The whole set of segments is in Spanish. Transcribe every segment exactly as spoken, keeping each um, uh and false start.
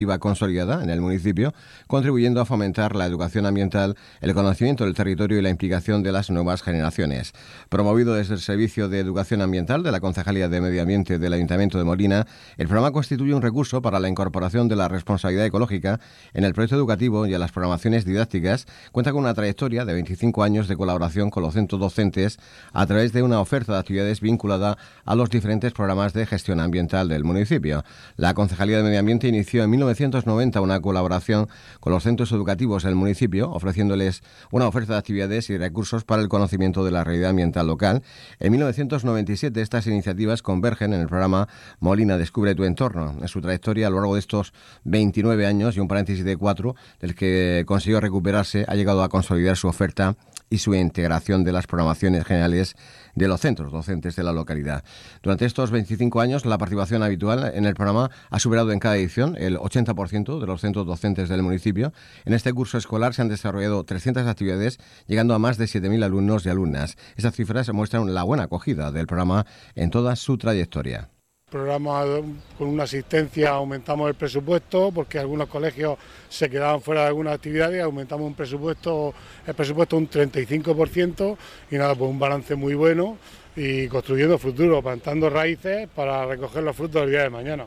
consolidada en el municipio, contribuyendo a fomentar la educación ambiental, el conocimiento del territorio y la implicación de las nuevas generaciones. Promovido desde el Servicio de Educación Ambiental de la Concejalía de Medio Ambiente del Ayuntamiento de Molina, el programa constituye un recurso para la incorporación de la responsabilidad ecológica en el proyecto educativo y en las programaciones didácticas. Cuenta con una trayectoria de veinticinco años de colaboración con los centros docentes a través de una oferta de actividades vinculada a los diferentes programas de gestión ambiental del municipio. La Concejalía de Medio Ambiente inició en mil novecientos noventa una colaboración con los centros educativos del municipio, ofreciéndoles una oferta de actividades y recursos para el conocimiento de la realidad ambiental local. En mil novecientos noventa y siete estas iniciativas convergen en el programa Molina Descubre tu Entorno. En su trayectoria a lo largo de estos veintinueve años y un paréntesis de cuatro, del que consiguió recuperarse, ha llegado a consolidar su oferta y su integración de las programaciones generales de los centros docentes de la localidad. Durante estos veinticinco años, la participación habitual en el programa ha superado en cada edición el ochenta por ciento de los centros docentes del municipio. En este curso escolar se han desarrollado trescientas actividades, llegando a más de siete mil alumnos y alumnas. Esas cifras muestran la buena acogida del programa en toda su trayectoria. Programa con una asistencia, aumentamos el presupuesto porque algunos colegios se quedaban fuera de algunas actividades, aumentamos un presupuesto, el presupuesto un treinta y cinco por ciento y nada, pues un balance muy bueno y construyendo futuro, plantando raíces para recoger los frutos del día de mañana.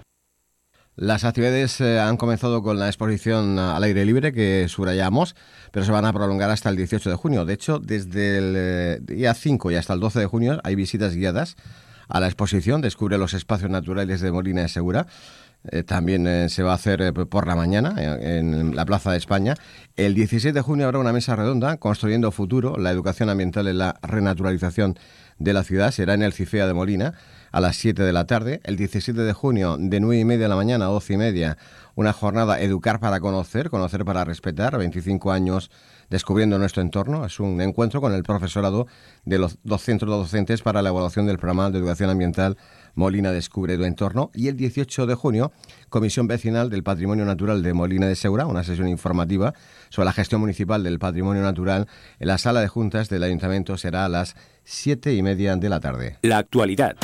Las actividades eh, han comenzado con la exposición al aire libre que subrayamos, pero se van a prolongar hasta el dieciocho de junio. De hecho, desde el eh, día cinco y hasta el doce de junio hay visitas guiadas a la exposición Descubre los espacios naturales de Molina de Segura. Eh, también eh, se va a hacer eh, por la mañana eh, en la Plaza de España. El dieciséis de junio habrá una mesa redonda Construyendo Futuro, la educación ambiental en la renaturalización de la ciudad. Será en el CIFEA de Molina a las siete de la tarde. El diecisiete de junio, de nueve y media de la mañana a doce y media, una jornada Educar para Conocer, Conocer para Respetar, veinticinco años descubriendo nuestro entorno. Es un encuentro con el profesorado de los dos centros docentes para la evaluación del programa de educación ambiental Molina Descubre tu Entorno. Y el dieciocho de junio, Comisión Vecinal del Patrimonio Natural de Molina de Segura, una sesión informativa sobre la gestión municipal del patrimonio natural en la sala de juntas del Ayuntamiento. Será a las siete y media de la tarde. La actualidad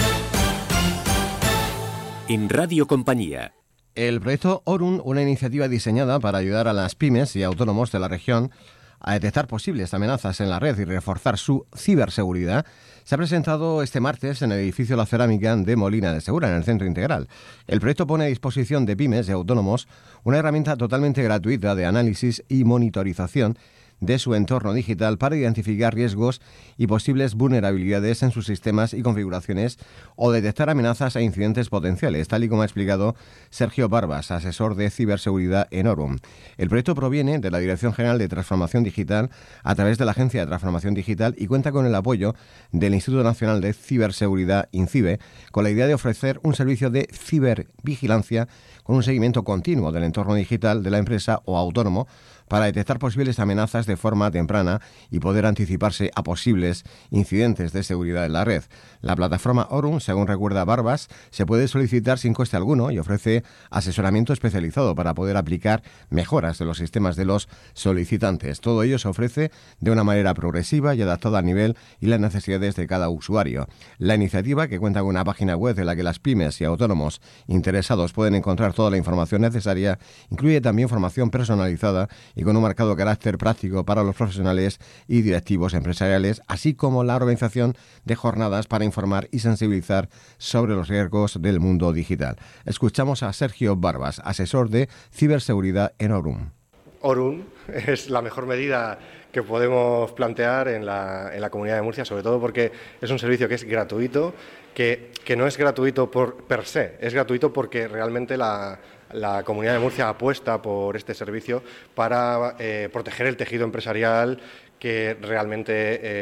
en Radio Compañía. El proyecto Orun, una iniciativa diseñada para ayudar a las pymes y autónomos de la región a detectar posibles amenazas en la red y reforzar su ciberseguridad, se ha presentado este martes en el edificio La Cerámica de Molina de Segura, en el Centro Integral. El proyecto pone a disposición de pymes y autónomos una herramienta totalmente gratuita de análisis y monitorización de su entorno digital para identificar riesgos y posibles vulnerabilidades en sus sistemas y configuraciones o detectar amenazas e incidentes potenciales, tal y como ha explicado Sergio Barbas, asesor de ciberseguridad en Orun. El proyecto proviene de la Dirección General de Transformación Digital a través de la Agencia de Transformación Digital y cuenta con el apoyo del Instituto Nacional de Ciberseguridad, INCIBE, con la idea de ofrecer un servicio de cibervigilancia con un seguimiento continuo del entorno digital de la empresa o autónomo para detectar posibles amenazas de forma temprana y poder anticiparse a posibles incidentes de seguridad en la red. La plataforma Orun, según recuerda Barbas, se puede solicitar sin coste alguno y ofrece asesoramiento especializado para poder aplicar mejoras de los sistemas de los solicitantes. Todo ello se ofrece de una manera progresiva y adaptada al nivel y las necesidades de cada usuario. La iniciativa, que cuenta con una página web en la que las pymes y autónomos interesados pueden encontrar toda la información necesaria, incluye también formación personalizada y con un marcado carácter práctico para los profesionales y directivos empresariales, así como la organización de jornadas para informar y sensibilizar sobre los riesgos del mundo digital. Escuchamos a Sergio Barbas, asesor de ciberseguridad en Orun. Orun es la mejor medida que podemos plantear en la, en la Comunidad de Murcia, sobre todo porque es un servicio que es gratuito, que, que no es gratuito por per se, es gratuito porque realmente la, la Comunidad de Murcia apuesta por este servicio para eh, proteger el tejido empresarial que realmente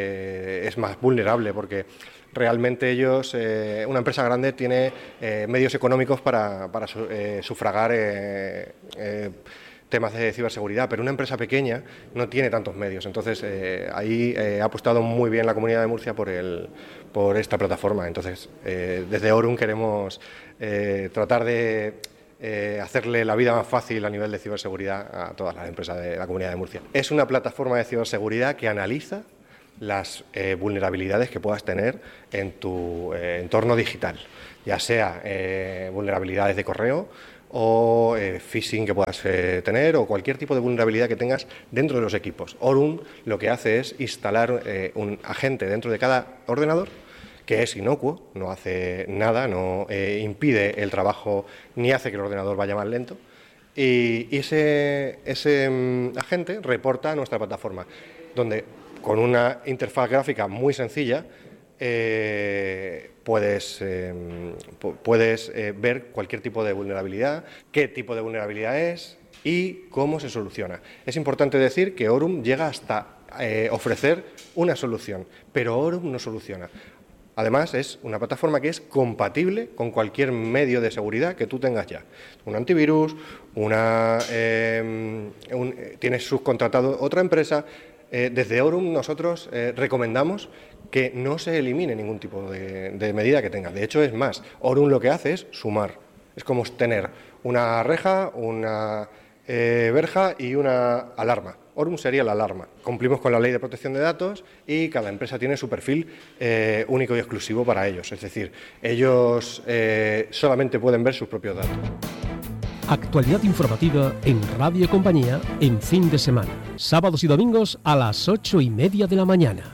eh, es más vulnerable, porque realmente ellos, eh, una empresa grande tiene eh, medios económicos para, para su, eh, sufragar eh, eh, temas de ciberseguridad, pero una empresa pequeña no tiene tantos medios. Entonces, eh, ahí eh, ha apostado muy bien la Comunidad de Murcia por, el, por esta plataforma. Entonces, eh, desde Orun queremos eh, tratar de eh, hacerle la vida más fácil a nivel de ciberseguridad a todas las empresas de la Comunidad de Murcia. Es una plataforma de ciberseguridad que analiza las eh, vulnerabilidades que puedas tener en tu eh, entorno digital, ya sea eh, vulnerabilidades de correo, o eh, phishing que puedas eh, tener o cualquier tipo de vulnerabilidad que tengas dentro de los equipos. Aurum lo que hace es instalar eh, un agente dentro de cada ordenador que es inocuo, no hace nada, no eh, impide el trabajo ni hace que el ordenador vaya más lento. Y, y ese, ese um, agente reporta a nuestra plataforma, donde con una interfaz gráfica muy sencilla eh, puedes, eh, puedes eh, ver cualquier tipo de vulnerabilidad, qué tipo de vulnerabilidad es y cómo se soluciona. Es importante decir que Aurum llega hasta eh, ofrecer una solución, pero Aurum no soluciona. Además, es una plataforma que es compatible con cualquier medio de seguridad que tú tengas ya. Un antivirus, una, eh, un, tienes subcontratado otra empresa. Eh, desde Aurum nosotros eh, recomendamos que no se elimine ningún tipo de, de medida que tengas. De hecho, es más, Aurum lo que hace es sumar. Es como tener una reja, una eh, verja y una alarma. Aurum sería la alarma. Cumplimos con la ley de protección de datos y cada empresa tiene su perfil eh, único y exclusivo para ellos. Es decir, ellos eh, solamente pueden ver sus propios datos. Actualidad informativa en Radio Compañía en fin de semana. Sábados y domingos a las ocho y media de la mañana.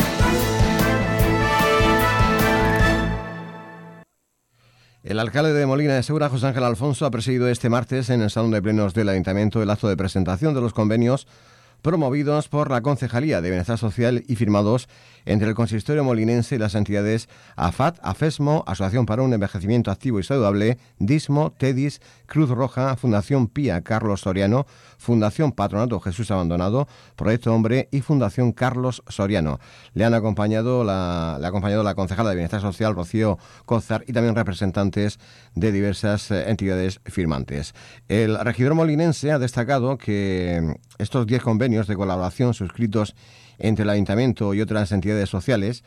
El alcalde de Molina de Segura, José Ángel Alfonso, ha presidido este martes en el Salón de Plenos del Ayuntamiento el acto de presentación de los convenios promovidos por la Concejalía de Bienestar Social y firmados entre el Consistorio molinense y las entidades AFAT, AFESMO, Asociación para un Envejecimiento Activo y Saludable, DISMO, TEDIS, Cruz Roja, Fundación Pía Carlos Soriano, Fundación Patronato Jesús Abandonado, Proyecto Hombre y Fundación Carlos Soriano. Le han acompañado la, le ha acompañado la concejala de Bienestar Social, Rocío Cózar, y también representantes de diversas eh, entidades firmantes. El regidor molinense ha destacado que estos diez convenios de colaboración suscritos entre el Ayuntamiento y otras entidades sociales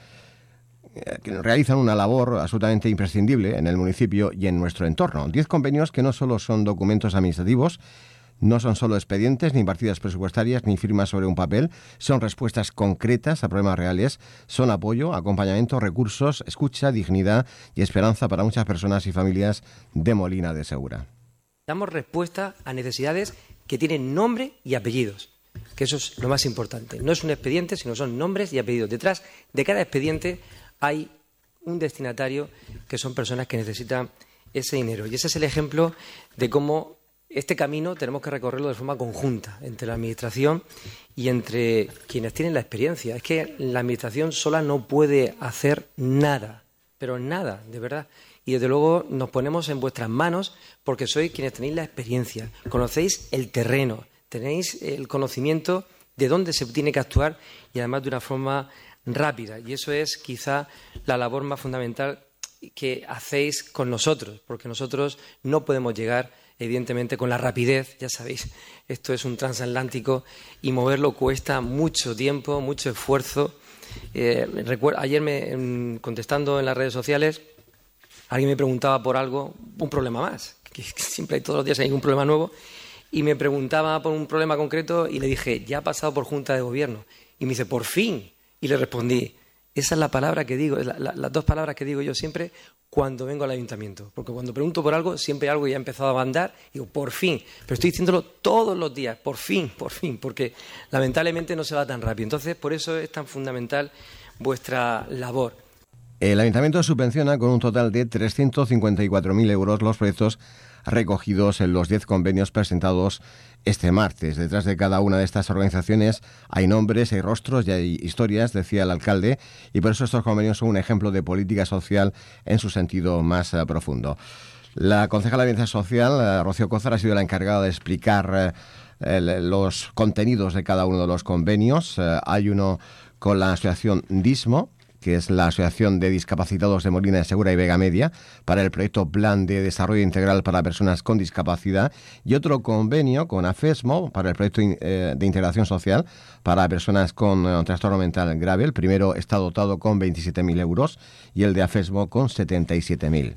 eh, que realizan una labor absolutamente imprescindible en el municipio y en nuestro entorno. Diez convenios que no solo son documentos administrativos, no son solo expedientes, ni partidas presupuestarias, ni firmas sobre un papel, son respuestas concretas a problemas reales, son apoyo, acompañamiento, recursos, escucha, dignidad y esperanza para muchas personas y familias de Molina de Segura. Damos respuesta a necesidades que tienen nombre y apellidos, que eso es lo más importante. No es un expediente, sino son nombres y apellidos. Detrás de cada expediente hay un destinatario que son personas que necesitan ese dinero. Y ese es el ejemplo de cómo este camino tenemos que recorrerlo de forma conjunta entre la Administración y entre quienes tienen la experiencia. Es que la Administración sola no puede hacer nada, pero nada, de verdad. Y desde luego nos ponemos en vuestras manos porque sois quienes tenéis la experiencia, conocéis el terreno, tenéis el conocimiento de dónde se tiene que actuar y además de una forma rápida. Y eso es quizá la labor más fundamental que hacéis con nosotros, porque nosotros no podemos llegar, evidentemente, con la rapidez. Ya sabéis, esto es un transatlántico y moverlo cuesta mucho tiempo, mucho esfuerzo. Eh, recuerdo, ayer, me, contestando en las redes sociales, alguien me preguntaba por algo, un problema más, que siempre hay todos los días hay un problema nuevo, y me preguntaba por un problema concreto y le dije, ya ha pasado por Junta de Gobierno. Y me dice, por fin. Y le respondí, esa es la palabra que digo, la, la, las dos palabras que digo yo siempre cuando vengo al ayuntamiento. Porque cuando pregunto por algo, siempre hay algo que ya ha empezado a andar, y digo, por fin. Pero estoy diciéndolo todos los días, por fin, por fin, porque lamentablemente no se va tan rápido. Entonces, por eso es tan fundamental vuestra labor. El Ayuntamiento subvenciona con un total de trescientos cincuenta y cuatro mil euros los proyectos recogidos en los diez convenios presentados este martes. Detrás de cada una de estas organizaciones hay nombres, hay rostros y hay historias, decía el alcalde, y por eso estos convenios son un ejemplo de política social en su sentido más uh, profundo. La concejala de Bienestar Social, uh, Rocío Cózar, ha sido la encargada de explicar uh, el, los contenidos de cada uno de los convenios. Uh, hay uno con la asociación DISMO, que es la Asociación de Discapacitados de Molina de Segura y Vega Media, para el proyecto Plan de Desarrollo Integral para Personas con Discapacidad, y otro convenio con AFESMO para el proyecto de Integración Social para personas con eh, trastorno mental grave. El primero está dotado con veintisiete mil euros y el de AFESMO con setenta y siete mil.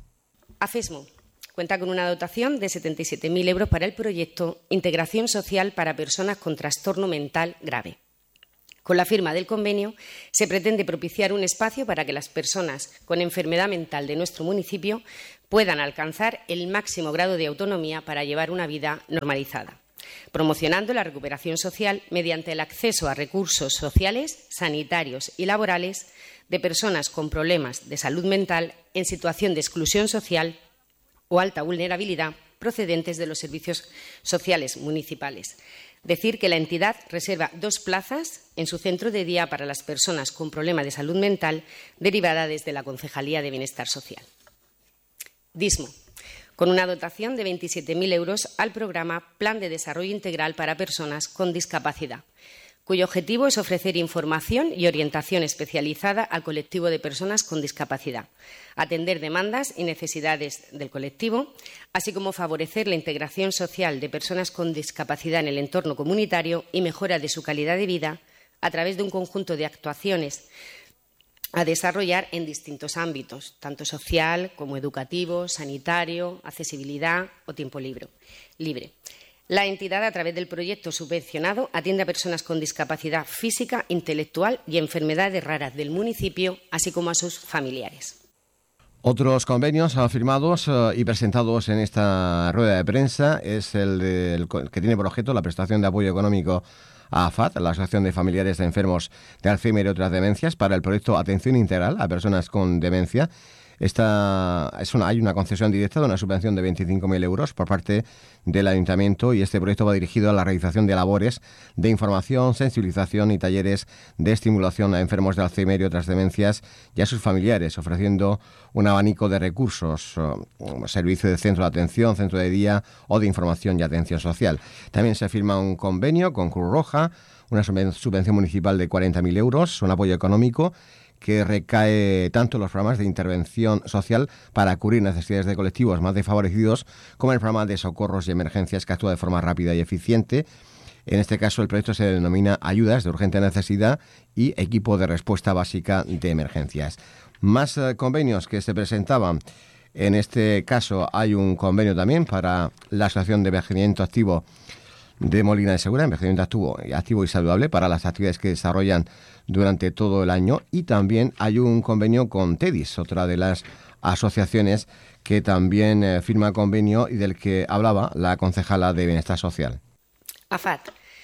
AFESMO cuenta con una dotación de setenta y siete mil euros para el proyecto Integración Social para Personas con Trastorno Mental Grave. Con la firma del convenio se pretende propiciar un espacio para que las personas con enfermedad mental de nuestro municipio puedan alcanzar el máximo grado de autonomía para llevar una vida normalizada, promocionando la recuperación social mediante el acceso a recursos sociales, sanitarios y laborales de personas con problemas de salud mental en situación de exclusión social o alta vulnerabilidad procedentes de los servicios sociales municipales. Decir que la entidad reserva dos plazas en su centro de día para las personas con problema de salud mental derivada desde la Concejalía de Bienestar Social. DISMO, con una dotación de veintisiete mil euros al programa Plan de Desarrollo Integral para Personas con Discapacidad, cuyo objetivo es ofrecer información y orientación especializada al colectivo de personas con discapacidad, atender demandas y necesidades del colectivo, así como favorecer la integración social de personas con discapacidad en el entorno comunitario y mejora de su calidad de vida a través de un conjunto de actuaciones a desarrollar en distintos ámbitos, tanto social como educativo, sanitario, accesibilidad o tiempo libre. libre. La entidad, a través del proyecto subvencionado, atiende a personas con discapacidad física, intelectual y enfermedades raras del municipio, así como a sus familiares. Otros convenios firmados uh, y presentados en esta rueda de prensa es el, de, el que tiene por objeto la prestación de apoyo económico a AFAD, la Asociación de Familiares de Enfermos de Alzheimer y otras demencias, para el proyecto Atención Integral a Personas con Demencia. Esta es una, hay una concesión directa de una subvención de veinticinco mil euros por parte del Ayuntamiento y este proyecto va dirigido a la realización de labores de información, sensibilización y talleres de estimulación a enfermos de Alzheimer y otras demencias y a sus familiares, ofreciendo un abanico de recursos, um, servicio de centro de atención, centro de día o de información y atención social. También se firma un convenio con Cruz Roja, una subvención municipal de cuarenta mil euros, un apoyo económico que recae tanto en los programas de intervención social para cubrir necesidades de colectivos más desfavorecidos como en el programa de socorros y emergencias que actúa de forma rápida y eficiente. En este caso, el proyecto se denomina Ayudas de Urgente Necesidad y Equipo de Respuesta Básica de Emergencias. Más eh, convenios que se presentaban. En este caso hay un convenio también para la Asociación de Envejecimiento Activo de Molina de Segura, envejecimiento activo, activo y saludable para las actividades que desarrollan durante todo el año, y también hay un convenio con TEDIS, otra de las asociaciones que también eh, firma convenio y del que hablaba la concejala de Bienestar Social. AFAD,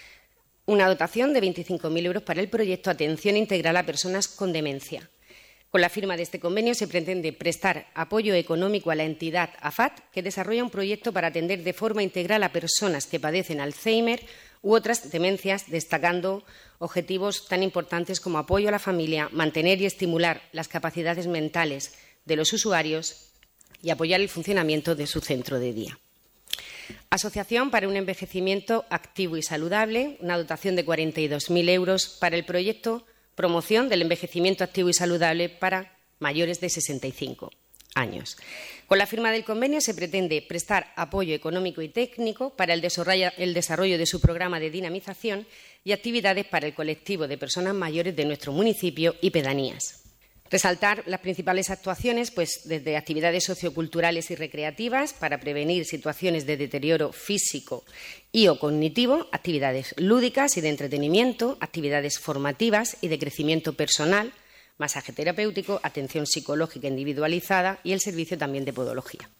una dotación de veinticinco mil euros para el proyecto Atención Integral a Personas con Demencia. Con la firma de este convenio se pretende prestar apoyo económico a la entidad AFAD, que desarrolla un proyecto para atender de forma integral a personas que padecen Alzheimer u otras demencias, destacando objetivos tan importantes como apoyo a la familia, mantener y estimular las capacidades mentales de los usuarios y apoyar el funcionamiento de su centro de día. Asociación para un envejecimiento activo y saludable, una dotación de cuarenta y dos mil euros para el proyecto Promoción del envejecimiento activo y saludable para mayores de sesenta y cinco años. Con la firma del convenio se pretende prestar apoyo económico y técnico para el desarrollo, el desarrollo de su programa de dinamización y actividades para el colectivo de personas mayores de nuestro municipio y pedanías. Resaltar las principales actuaciones, pues desde actividades socioculturales y recreativas para prevenir situaciones de deterioro físico y o cognitivo, actividades lúdicas y de entretenimiento, actividades formativas y de crecimiento personal, masaje terapéutico, atención psicológica individualizada y el servicio también de podología.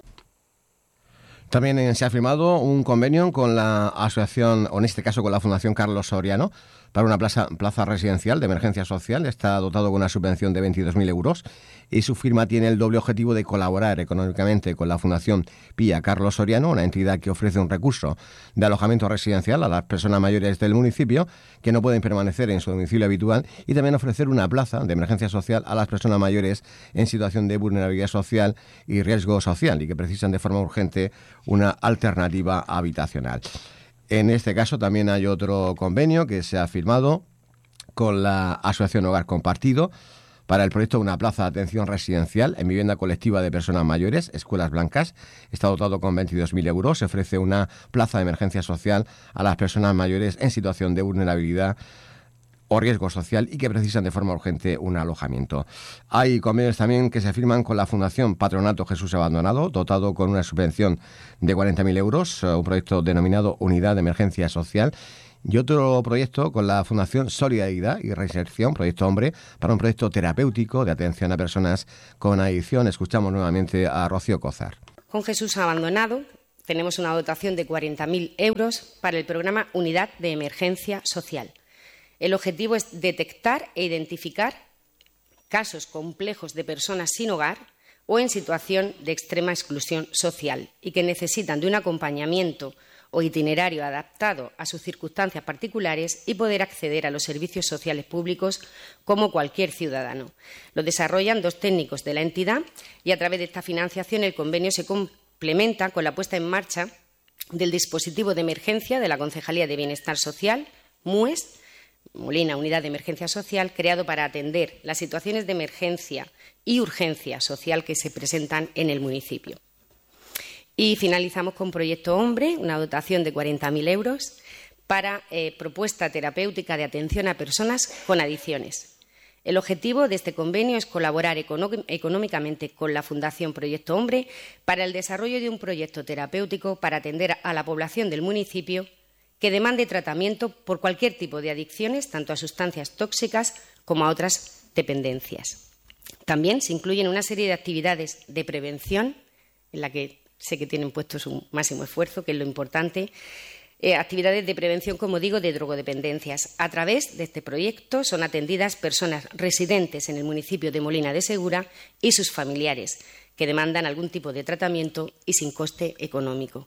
También se ha firmado un convenio con la asociación, o en este caso con la Fundación Carlos Soriano, para una plaza, plaza residencial de emergencia social. Está dotado con una subvención de veintidós mil euros y su firma tiene el doble objetivo de colaborar económicamente con la Fundación Pía Carlos Soriano, una entidad que ofrece un recurso de alojamiento residencial a las personas mayores del municipio que no pueden permanecer en su domicilio habitual, y también ofrecer una plaza de emergencia social a las personas mayores en situación de vulnerabilidad social y riesgo social y que precisan de forma urgente una alternativa habitacional. En este caso también hay otro convenio que se ha firmado con la Asociación Hogar Compartido para el proyecto Una Plaza de Atención Residencial en Vivienda Colectiva de Personas Mayores, Escuelas Blancas. Está dotado con veintidós mil euros. Se ofrece una plaza de emergencia social a las personas mayores en situación de vulnerabilidad o riesgo social y que precisan de forma urgente un alojamiento. Hay convenios también que se firman con la Fundación Patronato Jesús Abandonado, dotado con una subvención de cuarenta mil euros, un proyecto denominado Unidad de Emergencia Social, y otro proyecto con la Fundación Solidaridad y Reinserción, Proyecto Hombre, para un proyecto terapéutico de atención a personas con adicción. Escuchamos nuevamente a Rocío Cózar. Con Jesús Abandonado tenemos una dotación de cuarenta mil euros para el programa Unidad de Emergencia Social. El objetivo es detectar e identificar casos complejos de personas sin hogar o en situación de extrema exclusión social y que necesitan de un acompañamiento o itinerario adaptado a sus circunstancias particulares y poder acceder a los servicios sociales públicos como cualquier ciudadano. Lo desarrollan dos técnicos de la entidad y a través de esta financiación el convenio se complementa con la puesta en marcha del dispositivo de emergencia de la Concejalía de Bienestar Social, M U E S, Molina, Unidad de Emergencia Social, creado para atender las situaciones de emergencia y urgencia social que se presentan en el municipio. Y finalizamos con Proyecto Hombre, una dotación de cuarenta mil euros para eh, propuesta terapéutica de atención a personas con adicciones. El objetivo de este convenio es colaborar económicamente con la Fundación Proyecto Hombre para el desarrollo de un proyecto terapéutico para atender a la población del municipio que demande tratamiento por cualquier tipo de adicciones, tanto a sustancias tóxicas como a otras dependencias. También se incluyen una serie de actividades de prevención, en la que sé que tienen puesto su máximo esfuerzo, que es lo importante, eh, actividades de prevención, como digo, de drogodependencias. A través de este proyecto son atendidas personas residentes en el municipio de Molina de Segura y sus familiares, que demandan algún tipo de tratamiento y sin coste económico.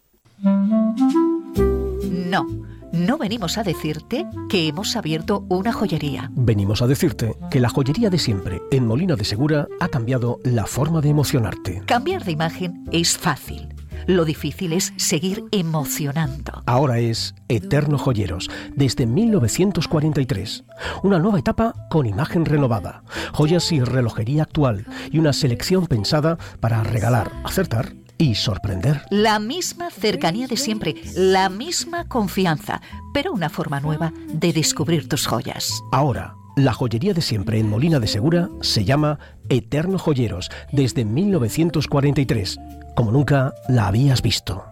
No, no venimos a decirte que hemos abierto una joyería. Venimos a decirte que la joyería de siempre en Molina de Segura ha cambiado la forma de emocionarte. Cambiar de imagen es fácil. Lo difícil es seguir emocionando. Ahora es Eterno Joyeros, desde mil novecientos cuarenta y tres. Una nueva etapa con imagen renovada, joyas y relojería actual y una selección pensada para regalar, acertar y sorprender. La misma cercanía de siempre, la misma confianza, pero una forma nueva de descubrir tus joyas. Ahora, la joyería de siempre en Molina de Segura se llama Eterno Joyeros, desde mil novecientos cuarenta y tres, como nunca la habías visto.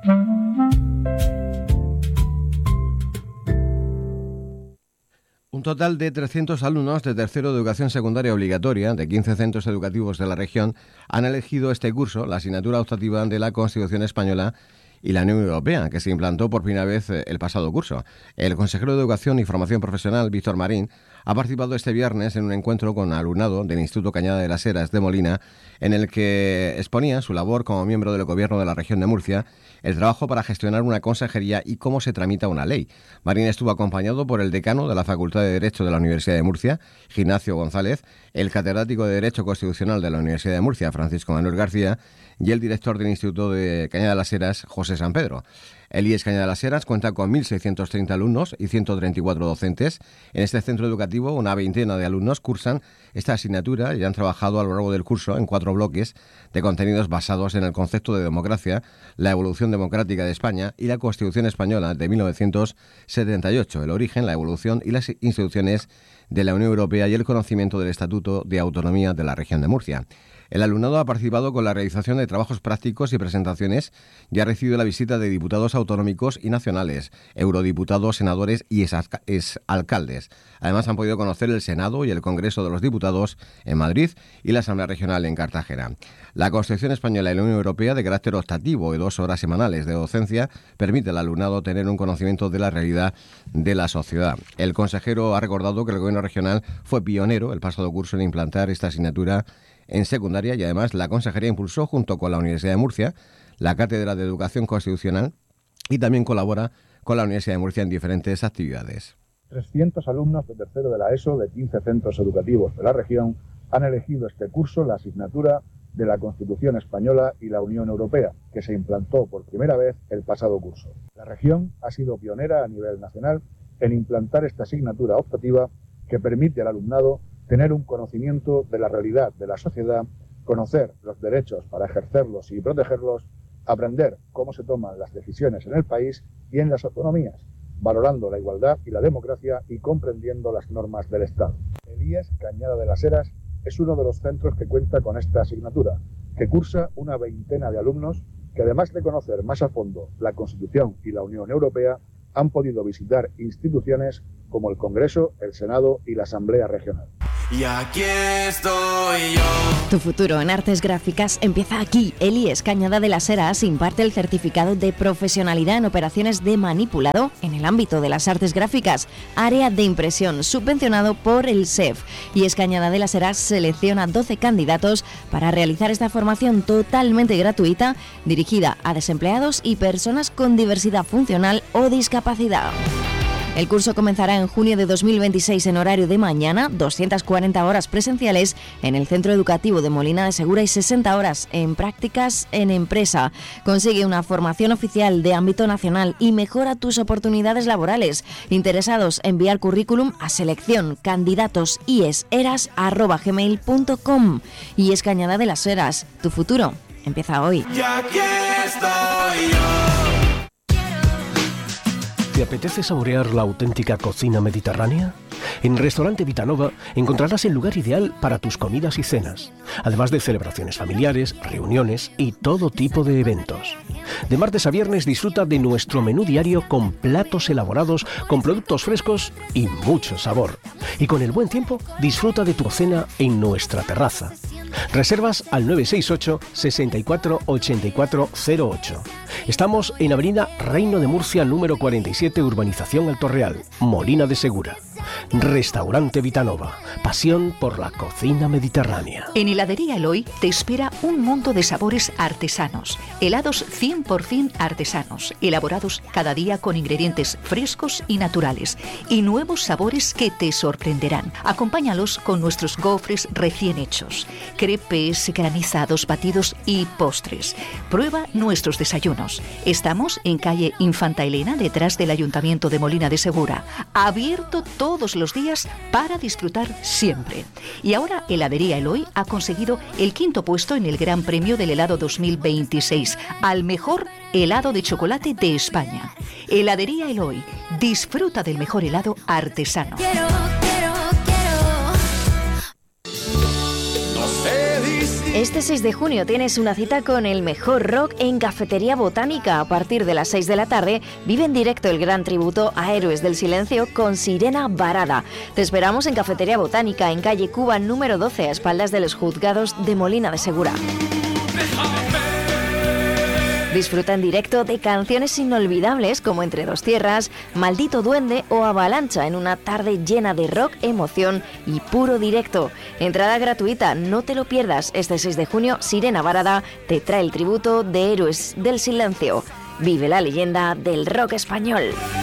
Un total de trescientos alumnos de tercero de educación secundaria obligatoria de quince centros educativos de la región han elegido este curso, la asignatura optativa de la Constitución Española y la Unión Europea, que se implantó por primera vez el pasado curso. El consejero de Educación y Formación Profesional, Víctor Marín, ha participado este viernes en un encuentro con alumnado del Instituto Cañada de las Heras de Molina, en el que exponía su labor como miembro del Gobierno de la región de Murcia, el trabajo para gestionar una consejería y cómo se tramita una ley. Marín estuvo acompañado por el decano de la Facultad de Derecho de la Universidad de Murcia, Ignacio González, el catedrático de Derecho Constitucional de la Universidad de Murcia, Francisco Manuel García, y el director del Instituto de Cañada de las Heras, José San Pedro. El I E S Cañada de las Heras cuenta con mil seiscientos treinta alumnos y ciento treinta y cuatro docentes. En este centro educativo, una veintena de alumnos cursan esta asignatura y han trabajado a lo largo del curso en cuatro bloques de contenidos basados en el concepto de democracia, la evolución democrática de España y la Constitución Española de mil novecientos setenta y ocho, el origen, la evolución y las instituciones de la Unión Europea y el conocimiento del Estatuto de Autonomía de la Región de Murcia. El alumnado ha participado con la realización de trabajos prácticos y presentaciones y ha recibido la visita de diputados autonómicos y nacionales, eurodiputados, senadores y exalcaldes. Además, han podido conocer el Senado y el Congreso de los Diputados en Madrid y la Asamblea Regional en Cartagena. La Constitución Española y la Unión Europea, de carácter optativo y dos horas semanales de docencia, permite al alumnado tener un conocimiento de la realidad de la sociedad. El consejero ha recordado que el Gobierno regional fue pionero el pasado curso en implantar esta asignatura en secundaria y además la Consejería impulsó junto con la Universidad de Murcia la Cátedra de Educación Constitucional y también colabora con la Universidad de Murcia en diferentes actividades. trescientos alumnos de tercero de la ESO de quince centros educativos de la región han elegido este curso la asignatura de la Constitución Española y la Unión Europea, que se implantó por primera vez el pasado curso. La región ha sido pionera a nivel nacional en implantar esta asignatura optativa que permite al alumnado tener un conocimiento de la realidad de la sociedad, conocer los derechos para ejercerlos y protegerlos, aprender cómo se toman las decisiones en el país y en las autonomías, valorando la igualdad y la democracia y comprendiendo las normas del Estado. El I E S Cañada de las Heras es uno de los centros que cuenta con esta asignatura, que cursa una veintena de alumnos que, además de conocer más a fondo la Constitución y la Unión Europea, han podido visitar instituciones como el Congreso, el Senado y la Asamblea Regional. Y aquí estoy yo. Tu futuro en artes gráficas empieza aquí. El I E S Cañada de las Heras imparte el certificado de profesionalidad en operaciones de manipulado en el ámbito de las artes gráficas, área de impresión, subvencionado por el S E F. I E S Cañada de las Heras selecciona doce candidatos para realizar esta formación totalmente gratuita, dirigida a desempleados y personas con diversidad funcional o discapacidad. El curso comenzará en junio de dos mil veintiséis en horario de mañana, doscientas cuarenta horas presenciales en el Centro Educativo de Molina de Segura y sesenta horas en prácticas en empresa. Consigue una formación oficial de ámbito nacional y mejora tus oportunidades laborales. Interesados, enviar currículum a selección candidatos ieseras arroba gmail punto com. I E S Cañada de las Heras, tu futuro empieza hoy. Y aquí estoy yo. ¿Te apetece saborear la auténtica cocina mediterránea? En Restaurante Vitanova encontrarás el lugar ideal para tus comidas y cenas, además de celebraciones familiares, reuniones y todo tipo de eventos. De martes a viernes disfruta de nuestro menú diario con platos elaborados, con productos frescos y mucho sabor. Y con el buen tiempo, disfruta de tu cena en nuestra terraza. Reservas al nueve seis ocho, sesenta y cuatro, ochenta y cuatro cero ocho. Estamos en Avenida Reino de Murcia, número cuarenta y siete, Urbanización Alto Real, Molina de Segura. Restaurante Vitanova, pasión por la cocina mediterránea. En Heladería Eloy te espera un mundo de sabores artesanos, helados cien por ciento artesanos, elaborados cada día con ingredientes frescos y naturales, y nuevos sabores que te sorprenderán. Acompáñalos con nuestros gofres recién hechos, crepes, granizados, batidos y postres. Prueba nuestros desayunos. Estamos en calle Infanta Elena, detrás del Ayuntamiento de Molina de Segura, abierto todo todos los días para disfrutar siempre. Y ahora Heladería Eloy ha conseguido el quinto puesto en el Gran Premio del Helado dos mil veintiséis al mejor helado de chocolate de España. Heladería Eloy, disfruta del mejor helado artesano. Quiero, quiero, quiero. No sé decir. Este seis de junio tienes una cita con el mejor rock en Cafetería Botánica. A partir de las seis de la tarde vive en directo el gran tributo a Héroes del Silencio con Sirena Varada. Te esperamos en Cafetería Botánica, en calle Cuba número doce, a espaldas de los juzgados de Molina de Segura. Disfruta en directo de canciones inolvidables como Entre dos tierras, Maldito duende o Avalancha en una tarde llena de rock, emoción y puro directo. Entrada gratuita, no te lo pierdas. Este seis de junio, Sirena Varada te trae el tributo de Héroes del Silencio. Vive la leyenda del rock español.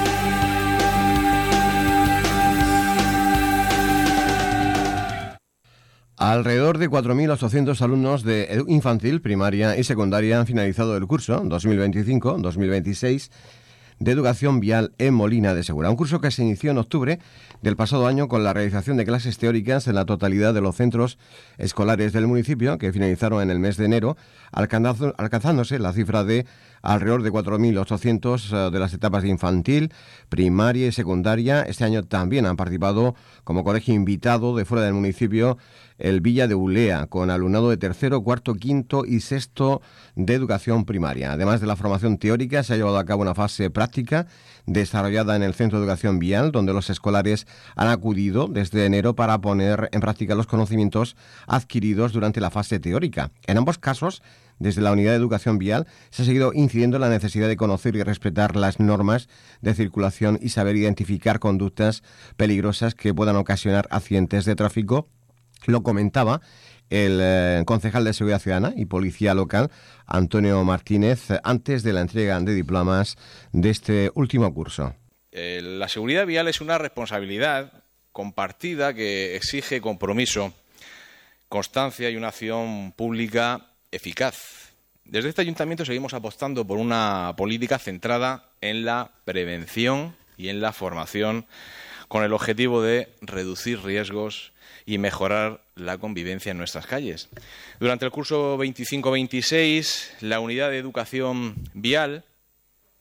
Alrededor de cuatro mil ochocientos alumnos de infantil, primaria y secundaria han finalizado el curso dos mil veinticinco dos mil veintiséis de Educación Vial en Molina de Segura. Un curso que se inició en octubre del pasado año con la realización de clases teóricas en la totalidad de los centros escolares del municipio, que finalizaron en el mes de enero, alcanzándose la cifra de alrededor de cuatro mil ochocientos de las etapas de infantil, primaria y secundaria. Este año también han participado como colegio invitado de fuera del municipio el Villa de Ulea, con alumnado de tercero, cuarto, quinto y sexto de educación primaria. Además de la formación teórica, se ha llevado a cabo una fase práctica desarrollada en el Centro de Educación Vial, donde los escolares han acudido desde enero para poner en práctica los conocimientos adquiridos durante la fase teórica. En ambos casos, desde la Unidad de Educación Vial se ha seguido incidiendo en la necesidad de conocer y respetar las normas de circulación y saber identificar conductas peligrosas que puedan ocasionar accidentes de tráfico. Lo comentaba el eh, concejal de Seguridad Ciudadana y Policía Local, Antonio Martínez, antes de la entrega de diplomas de este último curso. Eh, la seguridad vial es una responsabilidad compartida que exige compromiso, constancia y una acción pública eficaz. Desde este ayuntamiento seguimos apostando por una política centrada en la prevención y en la formación, con el objetivo de reducir riesgos y mejorar la convivencia en nuestras calles. Durante el curso veinticinco veintiséis, la Unidad de Educación Vial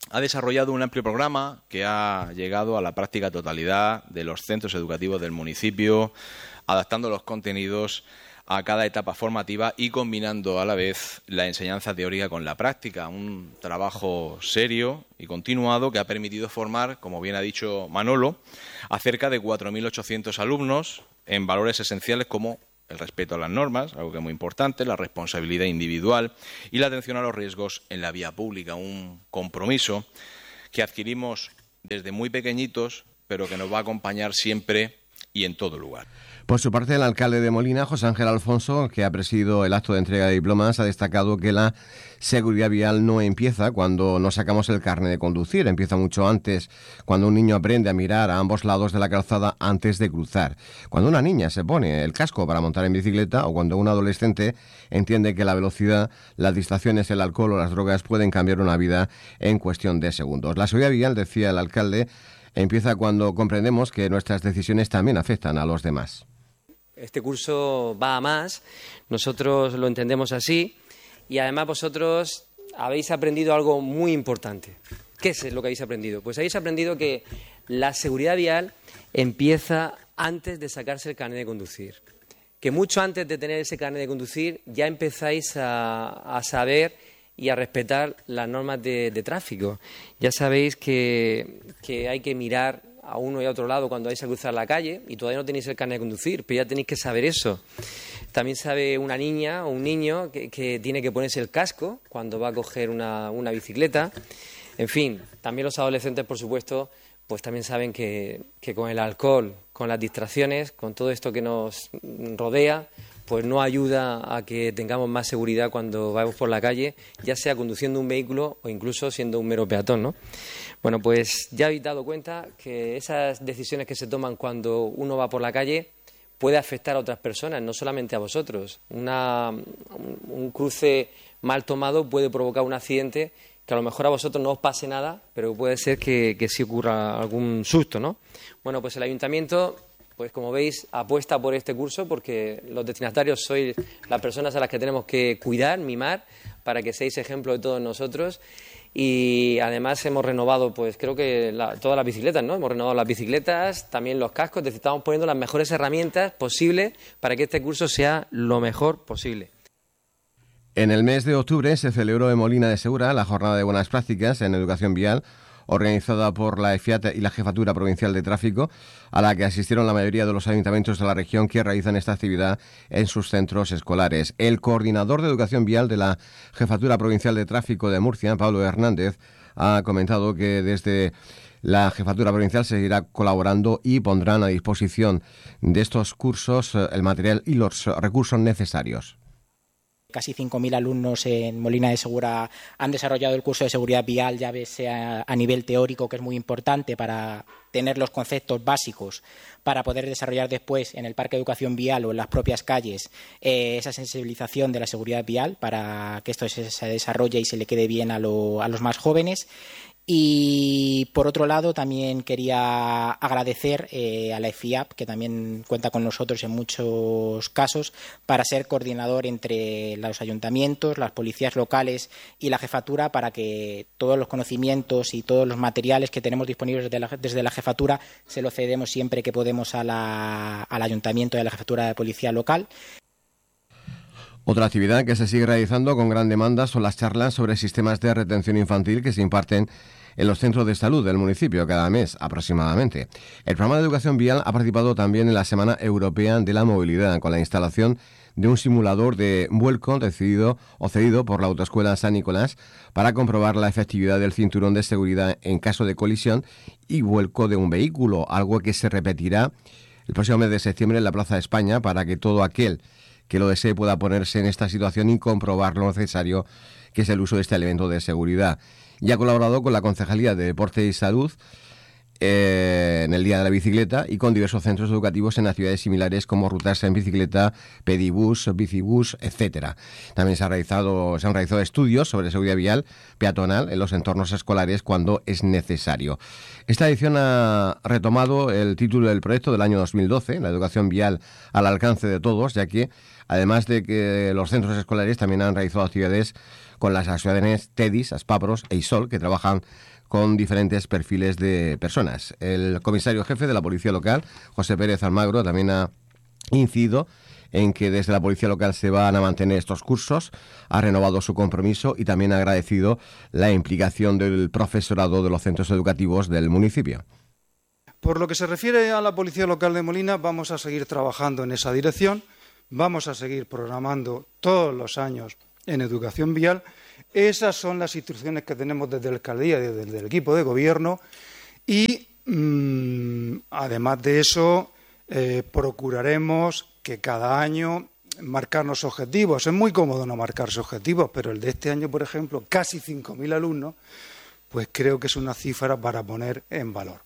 ha desarrollado un amplio programa que ha llegado a la práctica totalidad de los centros educativos del municipio, adaptando los contenidos a cada etapa formativa y combinando a la vez la enseñanza teórica con la práctica. Un trabajo serio y continuado que ha permitido formar, como bien ha dicho Manolo, a cerca de cuatro mil ochocientos alumnos en valores esenciales como el respeto a las normas, algo que es muy importante, la responsabilidad individual y la atención a los riesgos en la vía pública. Un compromiso que adquirimos desde muy pequeñitos, pero que nos va a acompañar siempre y en todo lugar. Por su parte, el alcalde de Molina, José Ángel Alfonso, que ha presidido el acto de entrega de diplomas, ha destacado que la seguridad vial no empieza cuando nos sacamos el carnet de conducir, empieza mucho antes, cuando un niño aprende a mirar a ambos lados de la calzada antes de cruzar, cuando una niña se pone el casco para montar en bicicleta o cuando un adolescente entiende que la velocidad, las distracciones, el alcohol o las drogas pueden cambiar una vida en cuestión de segundos. La seguridad vial, decía el alcalde, empieza cuando comprendemos que nuestras decisiones también afectan a los demás. Este curso va a más, nosotros lo entendemos así y además vosotros habéis aprendido algo muy importante. ¿Qué es lo que habéis aprendido? Pues habéis aprendido que la seguridad vial empieza antes de sacarse el carnet de conducir. Que mucho antes de tener ese carnet de conducir ya empezáis a, a saber y a respetar las normas de, de tráfico. Ya sabéis que, que hay que mirar a uno y a otro lado cuando vais a cruzar la calle y todavía no tenéis el carnet de conducir, pero ya tenéis que saber eso. También sabe una niña o un niño que, que tiene que ponerse el casco cuando va a coger una, una bicicleta. En fin, también los adolescentes, por supuesto, pues también saben que, que con el alcohol, con las distracciones, con todo esto que nos rodea, pues no ayuda a que tengamos más seguridad cuando vamos por la calle, ya sea conduciendo un vehículo o incluso siendo un mero peatón, ¿no? Bueno, pues ya habéis dado cuenta que esas decisiones que se toman cuando uno va por la calle puede afectar a otras personas, no solamente a vosotros. Una, un, un cruce mal tomado puede provocar un accidente que a lo mejor a vosotros no os pase nada, pero puede ser que, que sí ocurra algún susto, ¿no? Bueno, pues el ayuntamiento, pues como veis, apuesta por este curso porque los destinatarios sois las personas a las que tenemos que cuidar, mimar, para que seáis ejemplo de todos nosotros. Y además hemos renovado, pues creo que la, todas las bicicletas, ¿no? Hemos renovado las bicicletas, también los cascos, es decir, estamos poniendo las mejores herramientas posibles para que este curso sea lo mejor posible. En el mes de octubre se celebró en Molina de Segura la Jornada de Buenas Prácticas en Educación Vial, organizada por la EFIAT y la Jefatura Provincial de Tráfico, a la que asistieron la mayoría de los ayuntamientos de la región que realizan esta actividad en sus centros escolares. El coordinador de Educación Vial de la Jefatura Provincial de Tráfico de Murcia, Pablo Hernández, ha comentado que desde la Jefatura Provincial seguirá colaborando y pondrán a disposición de estos cursos el material y los recursos necesarios. Casi cinco mil alumnos en Molina de Segura han desarrollado el curso de seguridad vial, ya sea a nivel teórico, que es muy importante para tener los conceptos básicos, para poder desarrollar después en el Parque de Educación Vial o en las propias calles eh, esa sensibilización de la seguridad vial para que esto se, se desarrolle y se le quede bien a, lo, a los más jóvenes. Y por otro lado también quería agradecer eh, a la EFIAP, que también cuenta con nosotros en muchos casos, para ser coordinador entre los ayuntamientos, las policías locales y la jefatura, para que todos los conocimientos y todos los materiales que tenemos disponibles desde la, desde la jefatura se los cedemos siempre que podemos a la, al ayuntamiento y a la jefatura de policía local. Otra actividad que se sigue realizando con gran demanda son las charlas sobre sistemas de retención infantil que se imparten en los centros de salud del municipio cada mes aproximadamente. El programa de educación vial ha participado también en la Semana Europea de la Movilidad con la instalación de un simulador de vuelco decidido o cedido por la Autoescuela San Nicolás para comprobar la efectividad del cinturón de seguridad en caso de colisión y vuelco de un vehículo, algo que se repetirá el próximo mes de septiembre en la Plaza de España para que todo aquel que lo desee pueda ponerse en esta situación y comprobar lo necesario que es el uso de este elemento de seguridad. Y ha colaborado con la Concejalía de Deporte y Salud eh, en el Día de la Bicicleta y con diversos centros educativos en actividades similares como rutas en bicicleta, pedibús, bicibús, etcétera. También se, ha realizado, se han realizado estudios sobre seguridad vial peatonal en los entornos escolares cuando es necesario. Esta edición ha retomado el título del proyecto del año dos mil doce, la educación vial al alcance de todos, ya que además de que los centros escolares también han realizado actividades con las asociaciones TEDIS, ASPAPROS e ISOL, que trabajan con diferentes perfiles de personas. El comisario jefe de la Policía Local, José Pérez Almagro, también ha incidido en que desde la Policía Local se van a mantener estos cursos, ha renovado su compromiso y también ha agradecido la implicación del profesorado de los centros educativos del municipio. Por lo que se refiere a la Policía Local de Molina, vamos a seguir trabajando en esa dirección, vamos a seguir programando todos los años en educación vial. Esas son las instrucciones que tenemos desde la alcaldía y desde el equipo de gobierno y, mmm, además de eso, eh, procuraremos que cada año marcarnos objetivos. Es muy cómodo no marcarse objetivos, pero el de este año, por ejemplo, casi cinco mil alumnos, pues creo que es una cifra para poner en valor.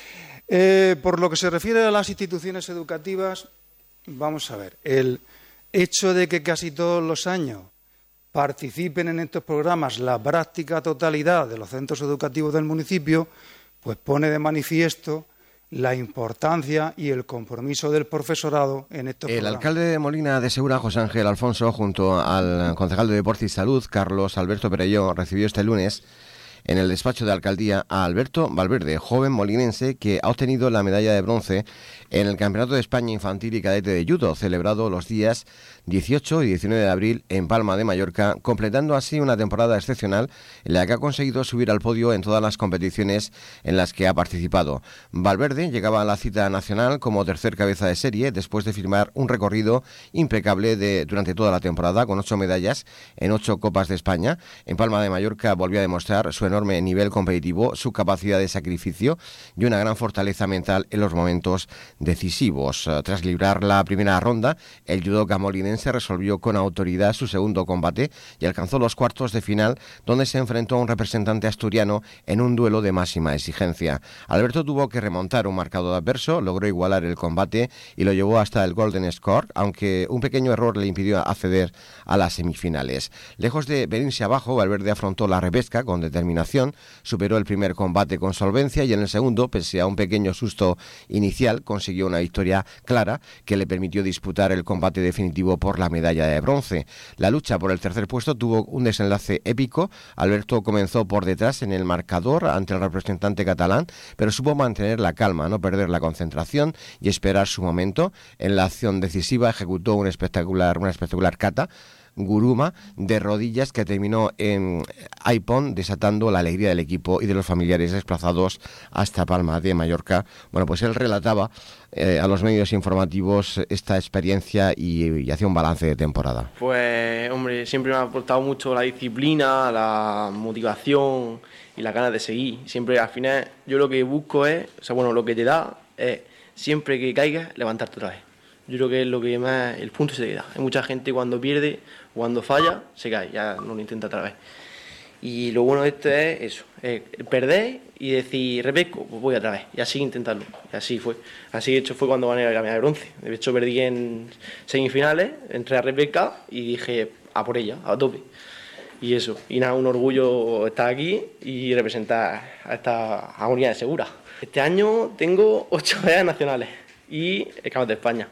Eh, por lo que se refiere a las instituciones educativas, vamos a ver, el hecho de que casi todos los años participen en estos programas la práctica totalidad de los centros educativos del municipio, pues pone de manifiesto la importancia y el compromiso del profesorado en estos El programas. alcalde de Molina de Segura, José Ángel Alfonso, junto al concejal de Deporte y Salud, Carlos Alberto Perelló, recibió este lunes en el despacho de alcaldía a Alberto Valverde, joven molinense que ha obtenido la medalla de bronce en el Campeonato de España Infantil y Cadete de Judo, celebrado los días dieciocho y diecinueve de abril en Palma de Mallorca, completando así una temporada excepcional en la que ha conseguido subir al podio en todas las competiciones en las que ha participado. Valverde llegaba a la cita nacional como tercer cabeza de serie después de firmar un recorrido impecable de, durante toda la temporada, con ocho medallas en ocho Copas de España. En Palma de Mallorca volvió a demostrar su enorme nivel competitivo, su capacidad de sacrificio y una gran fortaleza mental en los momentos decisivos. Tras librar la primera ronda, el judoka molinense resolvió con autoridad su segundo combate y alcanzó los cuartos de final, donde se enfrentó a un representante asturiano en un duelo de máxima exigencia. Alberto tuvo que remontar un marcador adverso, logró igualar el combate y lo llevó hasta el Golden Score, aunque un pequeño error le impidió acceder a las semifinales. Lejos de venirse abajo, Valverde afrontó la repesca con determinación, superó el primer combate con solvencia y en el segundo, pese a un pequeño susto inicial, consiguió una victoria clara que le permitió disputar el combate definitivo por la medalla de bronce. La lucha por el tercer puesto tuvo un desenlace épico. Alberto comenzó por detrás en el marcador ante el representante catalán, pero supo mantener la calma, no perder la concentración y esperar su momento. En la acción decisiva ejecutó un espectacular, una espectacular kata Guruma de rodillas que terminó en Aipón, desatando la alegría del equipo y de los familiares desplazados hasta Palma de Mallorca. Bueno, pues él relataba eh, a los medios informativos esta experiencia y, y hacía un balance de temporada. Pues, hombre, siempre me ha aportado mucho la disciplina, la motivación y la ganas de seguir. Siempre, al final, yo lo que busco es, o sea, bueno, lo que te da es, siempre que caigas, levantarte otra vez. Yo creo que es lo que más, el punto se queda. Hay mucha gente cuando pierde, cuando falla, se cae, ya no lo intenta otra vez. Y lo bueno de esto es eso, es perder y decir, repesco, pues voy otra vez, y así intentarlo. Y así fue. Así de hecho fue cuando gané la medalla de bronce. De hecho perdí en semifinales, entré a repesca y dije, a por ella, a tope. Y eso, y nada, un orgullo estar aquí y representar a esta Unidad de Segura. Este año tengo ocho medallas nacionales y el Campeonato de España.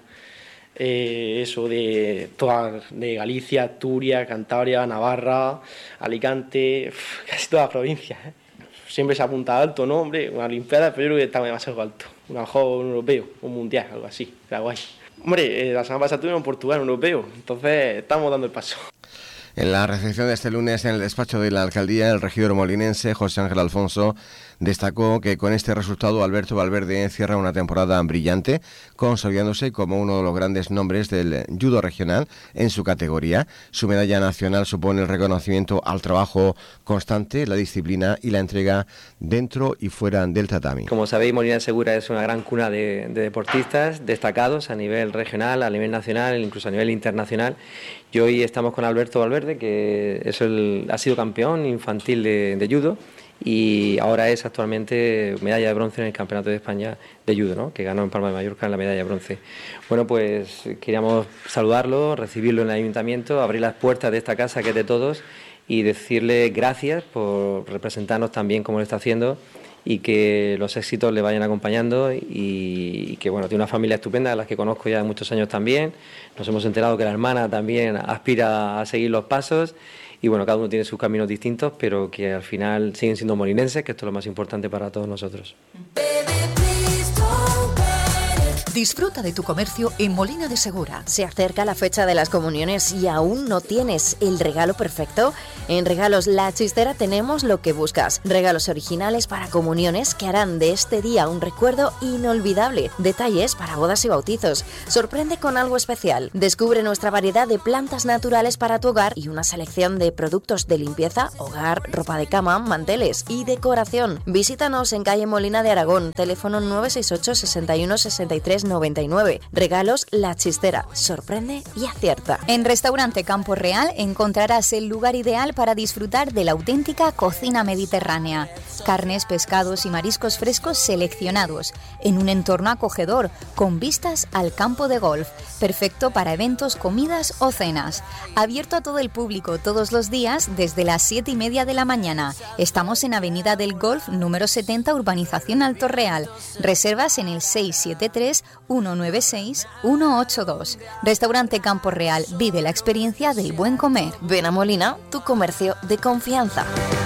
Eh, eso de toda, de Galicia, Asturias, Cantabria, Navarra, Alicante, casi todas las provincias, ¿eh? Siempre se apunta alto, ¿no? Hombre, una Olimpiada, pero yo creo que está demasiado alto. A lo mejor un europeo, un mundial, algo así, era guay. Hombre, eh, la semana pasada tuvimos en Portugal un europeo, entonces estamos dando el paso. En la recepción de este lunes en el despacho de la alcaldía, el regidor molinense José Ángel Alfonso destacó que con este resultado Alberto Valverde cierra una temporada brillante, consolidándose como uno de los grandes nombres del judo regional en su categoría. Su medalla nacional supone el reconocimiento al trabajo constante, la disciplina y la entrega dentro y fuera del tatami. Como sabéis, Molina de Segura es una gran cuna de, de deportistas destacados a nivel regional, a nivel nacional, incluso a nivel internacional. Y hoy estamos con Alberto Valverde, que es el, ha sido campeón infantil de, de judo y ahora es actualmente medalla de bronce en el Campeonato de España de judo, ¿no? Que ganó en Palma de Mallorca en la medalla de bronce. Bueno, pues queríamos saludarlo, recibirlo en el ayuntamiento, abrir las puertas de esta casa que es de todos y decirle gracias por representarnos tan bien como lo está haciendo y que los éxitos le vayan acompañando y, y que bueno, tiene una familia estupenda, a las que conozco ya de muchos años también. Nos hemos enterado que la hermana también aspira a seguir los pasos y bueno, cada uno tiene sus caminos distintos, pero que al final siguen siendo molinenses, que esto es lo más importante para todos nosotros. Disfruta de tu comercio en Molina de Segura. Se acerca la fecha de las comuniones y aún no tienes el regalo perfecto. En Regalos La Chistera tenemos lo que buscas. Regalos originales para comuniones que harán de este día un recuerdo inolvidable. Detalles para bodas y bautizos. Sorprende con algo especial. Descubre nuestra variedad de plantas naturales para tu hogar y una selección de productos de limpieza, hogar, ropa de cama, manteles y decoración. Visítanos en calle Molina de Aragón, teléfono nueve seis ocho, sesenta y uno, sesenta y tres noventa y nueve. Regalos La Chistera. Sorprende y acierta. En Restaurante Campo Real encontrarás el lugar ideal para disfrutar de la auténtica cocina mediterránea. Carnes, pescados y mariscos frescos seleccionados, en un entorno acogedor, con vistas al campo de golf. Perfecto para eventos, comidas o cenas. Abierto a todo el público todos los días desde las siete y media de la mañana. Estamos en Avenida del Golf, número setenta, Urbanización Alto Real. Reservas en el seis siete tres, uno nueve seis, uno ocho dos. Restaurante Campo Real. Vive la experiencia del buen comer. Ven a Molina, tu comercio de confianza.